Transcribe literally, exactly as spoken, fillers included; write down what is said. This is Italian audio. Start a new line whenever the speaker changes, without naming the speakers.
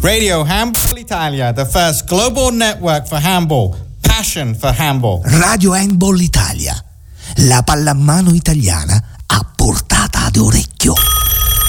Radio Handball Italia, the first global network for handball. Passion for handball.
Radio Handball Italia, la pallamano italiana a portata d'orecchio.